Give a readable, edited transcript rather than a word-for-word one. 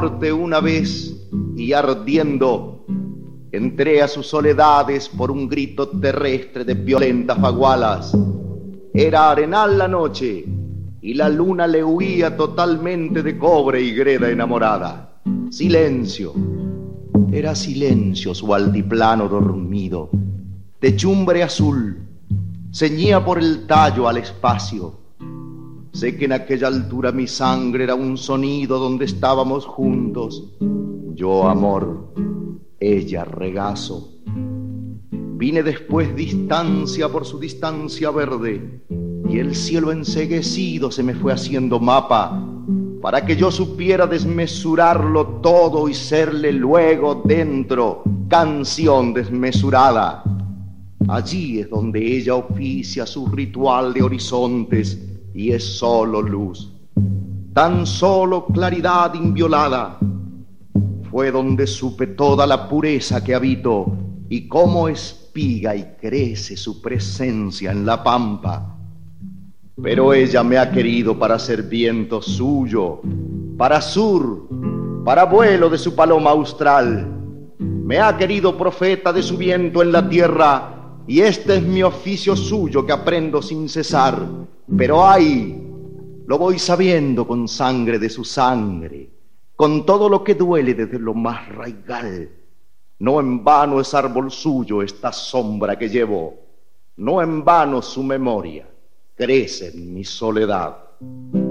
una vez y ardiendo, entré a sus soledades por un grito terrestre de violentas fagualas. Era arenal la noche y la luna le huía totalmente de cobre y greda enamorada. Silencio, era silencio su altiplano dormido, techumbre azul, ceñía por el tallo al espacio. Sé que en aquella altura mi sangre era un sonido donde estábamos juntos, yo amor, ella regazo. Vine después distancia por su distancia verde, y el cielo enceguecido se me fue haciendo mapa, para que yo supiera desmesurarlo todo y serle luego dentro canción desmesurada. Allí es donde ella oficia su ritual de horizontes y es solo luz, tan solo claridad inviolada. Fue donde supe toda la pureza que habito y cómo espiga y crece su presencia en la pampa. Pero ella me ha querido para ser viento suyo, para sur, para vuelo de su paloma austral. Me ha querido profeta de su viento en la tierra, y este es mi oficio suyo que aprendo sin cesar. Pero ay, lo voy sabiendo con sangre de su sangre, con todo lo que duele desde lo más raigal. No en vano es árbol suyo esta sombra que llevo, no en vano su memoria crece en mi soledad.